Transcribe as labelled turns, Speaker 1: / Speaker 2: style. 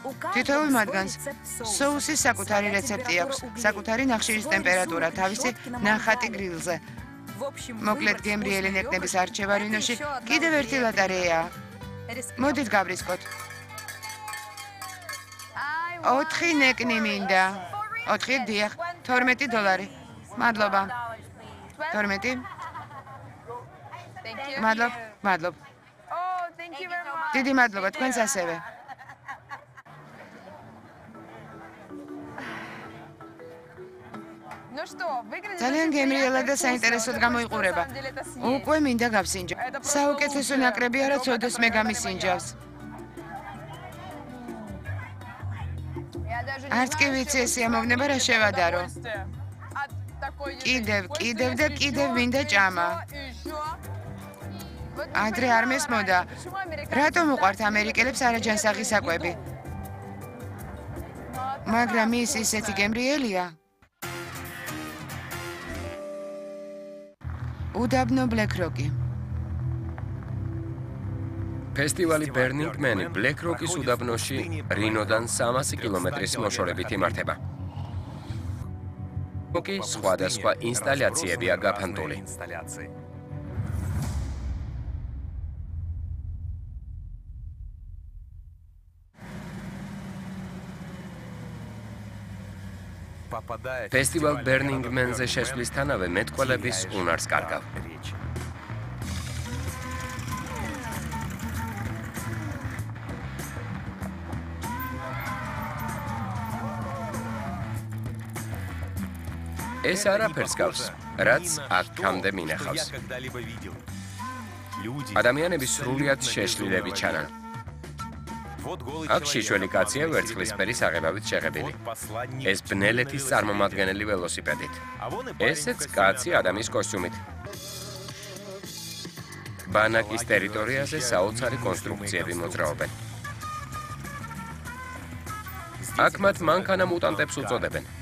Speaker 1: თითოეულ მათგანს соуსის საკუთარი რეცეპტი აქვს, საკუთარი ნახშირის ტემპერატურა, თავისი ნახატი გრილზე. მოკლედ გემრიელი ნეკნების არჩევა რინოში კიდევ ერთი ლოტარეაა. მოდით გავრისკოთ. 4 ნეკნი მინდა. 4 დიახ, $12. მადლობა. 12. მადლობ. დიდი მადლობა თქვენს ასევე. ძალიან გემრიელა და საინტერესოდ გამოიყურება. უკვე მინდა გავსინჯო. საუკეთესო ნაკრებია, რაც ოდესმე გამისინჯავს. არც კი ვიცი ეს ამოვნება რა შევადარო. კიდევ მინდა ჭამა. ადრე არ მესმოდა. რატომ უყვართ ამერიკელებს არაჯანსაღი საკვები? მაგრამ ის ისეთი გემრიელია. უდაბნო ბლეკ-როკი.
Speaker 2: ფესტივალი Burning Man ბლეკ-როკის უდაბნოში რინოდან 300 კილომეტრის მოშორებით იმართება. როკი სხვადასხვა ინსტალაციებია გაფანტული. ფესტივალ Burning Man-ზე შესვლისთანავე მეტყველების უნარს კარგავ. ეს არაფერს გავს, რაც აქამდე მინახავს. ადამიანები სრულიად შეშლილები ჩანან. აქ შიშველი კაცია ვერცხლისფერი საღებავით შეღებილი. ეს ბნელეთის წარმომადგენელი ველოსიპედით. ესეც კაცი ადამის კოსტიუმით. ბანაკის ტერიტორიაზე საოცარი კონსტრუქციები მოძრაობენ. აქ მათ მანქანა მუტანტებს უწოდებენ.